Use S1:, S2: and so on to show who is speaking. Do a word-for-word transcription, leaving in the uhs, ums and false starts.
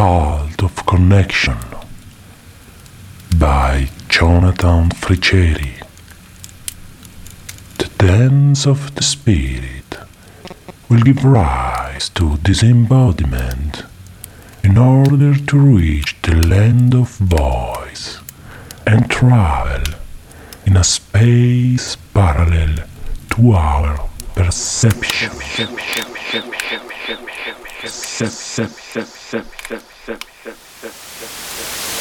S1: Cult of Connection by Jonathan Friceri. The dance of the spirit will give rise to disembodiment in order to reach the land of voice and travel in a space parallel to our perception. Perception.